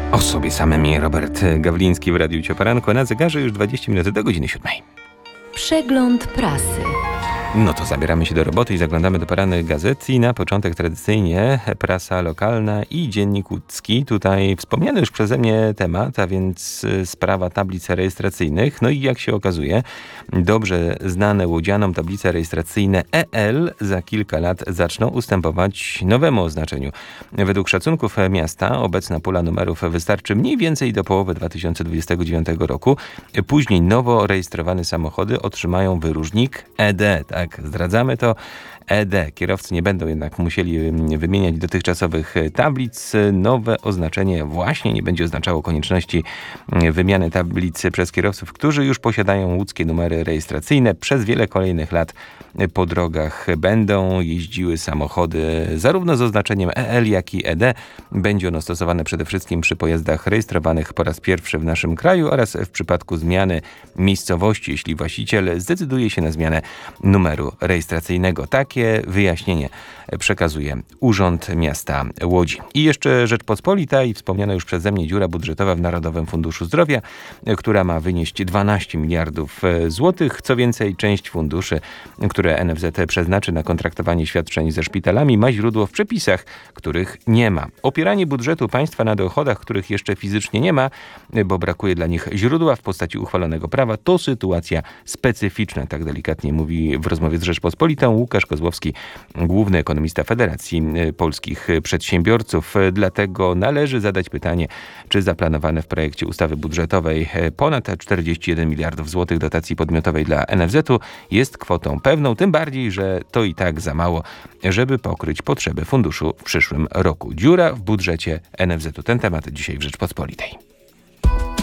O sobie samym Robert Gawliński w Radiu Cioparanko. Na zegarze już 20 minut do godziny 7. Przegląd prasy. No to zabieramy się do roboty i zaglądamy do porannych gazet. I na początek tradycyjnie prasa lokalna i Dziennik Łódzki. Tutaj wspomniany już przeze mnie temat, a więc sprawa tablic rejestracyjnych. No i jak się okazuje, dobrze znane łodzianom tablice rejestracyjne EL za kilka lat zaczną ustępować nowemu oznaczeniu. Według szacunków miasta obecna pula numerów wystarczy mniej więcej do połowy 2029 roku. Później nowo rejestrowane samochody otrzymają wyróżnik ED. Tak, zdradzamy to. ED. Kierowcy nie będą jednak musieli wymieniać dotychczasowych tablic. Nowe oznaczenie właśnie nie będzie oznaczało konieczności wymiany tablic przez kierowców, którzy już posiadają łódzkie numery rejestracyjne. Przez wiele kolejnych lat po drogach będą jeździły samochody zarówno z oznaczeniem EL, jak i ED. Będzie ono stosowane przede wszystkim przy pojazdach rejestrowanych po raz pierwszy w naszym kraju oraz w przypadku zmiany miejscowości, jeśli właściciel zdecyduje się na zmianę numeru rejestracyjnego. Takie wyjaśnienie przekazuje Urząd Miasta Łodzi. I jeszcze Rzeczpospolita i wspomniana już przeze mnie dziura budżetowa w Narodowym Funduszu Zdrowia, która ma wynieść 12 miliardów złotych. Co więcej, część funduszy, które NFZ przeznaczy na kontraktowanie świadczeń ze szpitalami, ma źródło w przepisach, których nie ma. Opieranie budżetu państwa na dochodach, których jeszcze fizycznie nie ma, bo brakuje dla nich źródła w postaci uchwalonego prawa, to sytuacja specyficzna, tak delikatnie mówi w rozmowie z Rzeczpospolitą Łukasz Kozłowski, główny ekonomista Federacji Polskich Przedsiębiorców. Dlatego należy zadać pytanie, czy zaplanowane w projekcie ustawy budżetowej ponad 41 miliardów złotych dotacji podmiotowej dla NFZ-u jest kwotą pewną, tym bardziej, że to i tak za mało, żeby pokryć potrzeby funduszu w przyszłym roku. Dziura w budżecie NFZ-u. Ten temat dzisiaj w Rzeczpospolitej.